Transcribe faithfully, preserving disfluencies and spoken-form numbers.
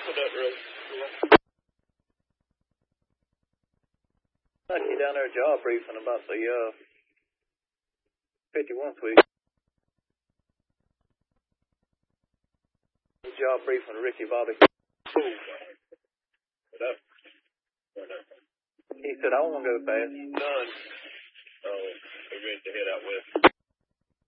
What up, Rick? I you down there job briefing about the uh fifty-one suite. Job briefing Ricky Bobby. What up? What up? He said I want to go fast. Done. Oh, we ready to head out west.